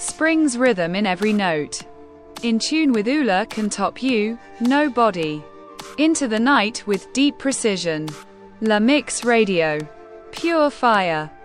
Spring's rhythm in every note. In tune with Ula can top you, nobody. Into the night with deep precision. La Mix Radio. Pure fire.